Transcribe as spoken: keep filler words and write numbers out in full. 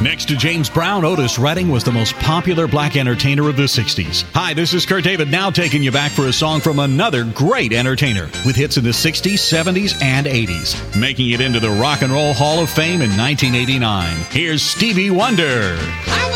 Next to James Brown, Otis Redding was the most popular black entertainer of the sixties. Hi, this is Kurt David, now taking you back for a song from another great entertainer with hits in the sixties, seventies, and eighties, making it into the Rock and Roll Hall of Fame in nineteen eighty-nine. Here's Stevie Wonder.